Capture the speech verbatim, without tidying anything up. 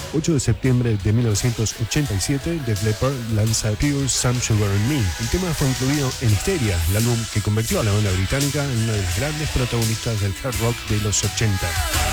ocho de septiembre de mil novecientos ochenta y siete, Def Leppard lanza Pure Some Sugar in Me. El tema fue incluido en Hysteria, el álbum que convirtió a la banda británica en una de las grandes protagonistas del hard rock de los ochenta.